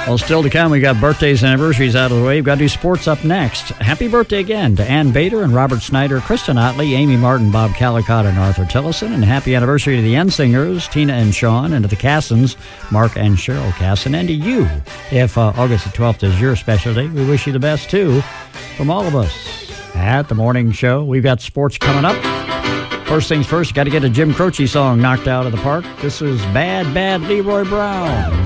Well, still to come, we got birthdays and anniversaries out of the way. We've got to do sports up next. Happy birthday again to Ann Bader and Robert Snyder, Kristen Otley, Amy Martin, Bob Calicott, and Arthur Tillison. And happy anniversary to the Ensingers, Tina and Sean, and to the Cassons, Mark and Cheryl Casson. And to you, if August the 12th is your special day, we wish you the best, too, from all of us at The Morning Show. We've got sports coming up. First things first, got to get a Jim Croce song knocked out of the park. This is Bad, Bad Leroy Brown.